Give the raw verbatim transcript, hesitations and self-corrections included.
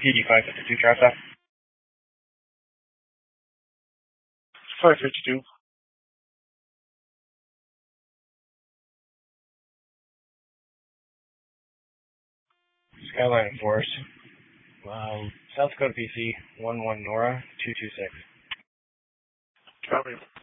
P D five fifty-two traffic. five fifty-two. Skyline Force. Um, South Dakota P C one one Nora two two six. Copy.